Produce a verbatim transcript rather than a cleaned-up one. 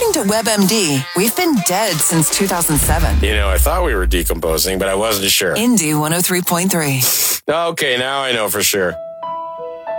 According to WebMD, we've been dead since two thousand seven. You know, I thought we were decomposing, but I wasn't sure. Indy one oh three point three. Okay, now I know for sure.